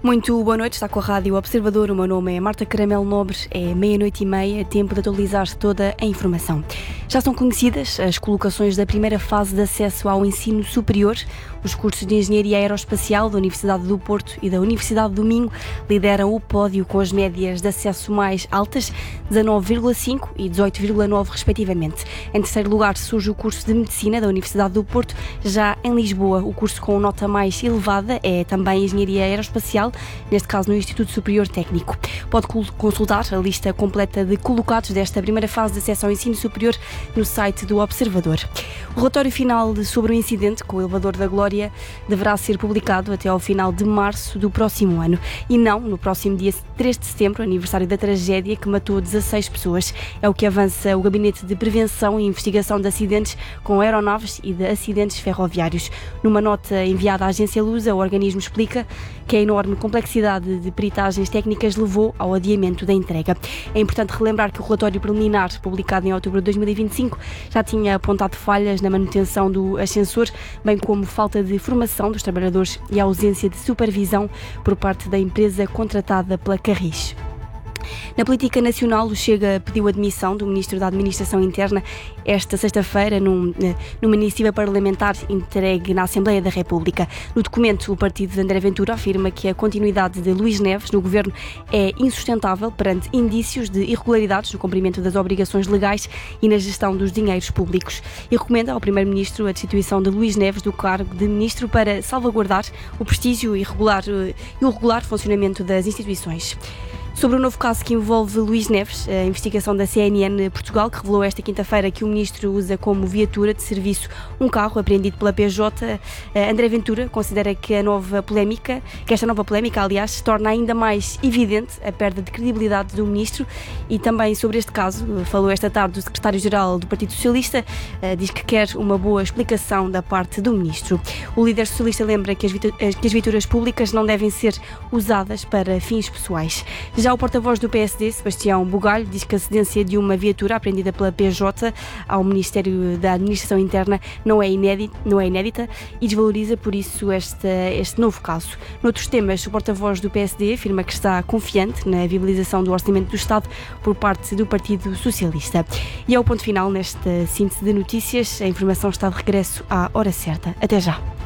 Muito boa noite, está com a Rádio Observador. O meu nome é Marta Caramelo Nobre, é 00:30, tempo de atualizar toda a informação. Já são conhecidas as colocações da primeira fase de acesso ao ensino superior. Os cursos de Engenharia Aeroespacial da Universidade do Porto e da Universidade do Minho lideram o pódio com as médias de acesso mais altas, 19,5 e 18,9 respectivamente. Em terceiro lugar surge o curso de Medicina da Universidade do Porto. Já em Lisboa, o curso com nota mais elevada é também Engenharia Aeroespacial, neste caso no Instituto Superior Técnico. Pode consultar a lista completa de colocados desta primeira fase de acesso ao ensino superior no site do Observador. O relatório final sobre o incidente com o elevador da Glória deverá ser publicado até ao final de março do próximo ano e não no próximo dia 3 de setembro, aniversário da tragédia que matou 16 pessoas. É o que avança o Gabinete de Prevenção e Investigação de Acidentes com Aeronaves e de Acidentes Ferroviários. Numa nota enviada à agência Lusa, o organismo explica que a enorme complexidade de peritagens técnicas levou ao adiamento da entrega. É importante relembrar que o relatório preliminar, publicado em outubro de 2025, já tinha apontado falhas na manutenção do ascensor, bem como falta de formação dos trabalhadores e ausência de supervisão por parte da empresa contratada pela Carris. Na política nacional, o Chega pediu a demissão do Ministro da Administração Interna esta sexta-feira numa iniciativa parlamentar entregue na Assembleia da República. No documento, o partido de André Ventura afirma que a continuidade de Luís Neves no governo é insustentável perante indícios de irregularidades no cumprimento das obrigações legais e na gestão dos dinheiros públicos, e recomenda ao Primeiro-Ministro a destituição de Luís Neves do cargo de Ministro para salvaguardar o prestígio e o regular funcionamento das instituições. Sobre o novo caso que envolve Luís Neves, a investigação da CNN Portugal, que revelou esta quinta-feira que o ministro usa como viatura de serviço um carro apreendido pela PJ, André Ventura considera que esta nova polémica, aliás, torna ainda mais evidente a perda de credibilidade do ministro. E também sobre este caso falou esta tarde o secretário-geral do Partido Socialista, diz que quer uma boa explicação da parte do ministro. O líder socialista lembra que as viaturas públicas não devem ser usadas para fins pessoais. Já o porta-voz do PSD, Sebastião Bugalho, diz que a cedência de uma viatura apreendida pela PJ ao Ministério da Administração Interna não é inédita e desvaloriza por isso este novo caso. Noutros temas, o porta-voz do PSD afirma que está confiante na viabilização do Orçamento do Estado por parte do Partido Socialista. E é o ponto final nesta síntese de notícias. A informação está de regresso à hora certa. Até já.